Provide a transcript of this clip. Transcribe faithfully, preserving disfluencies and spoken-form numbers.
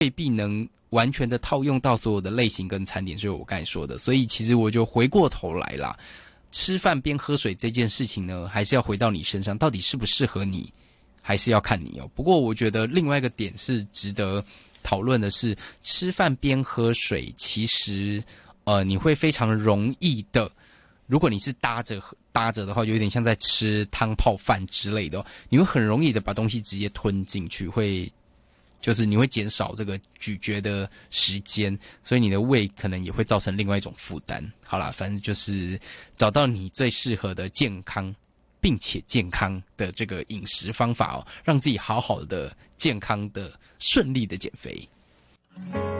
未必能完全的套用到所有的类型跟餐点，就是我刚才说的。所以其实我就回过头来啦，吃饭边喝水这件事情呢，还是要回到你身上，到底适不适合你，还是要看你哦。不过我觉得另外一个点是值得讨论的是，吃饭边喝水，其实呃你会非常容易的。如果你是搭着搭着的话，就有点像在吃汤泡饭之类的哦，你会很容易的把东西直接吞进去，会就是你会减少这个咀嚼的时间，所以你的胃可能也会造成另外一种负担。好啦，反正就是找到你最适合的健康并且健康的这个饮食方法哦，让自己好好的健康的顺利的减肥。